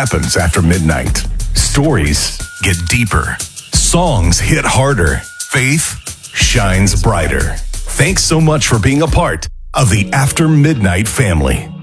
happens after midnight. Stories get deeper. Songs hit harder. Faith shines brighter. Thanks so much for being a part of the After Midnight family.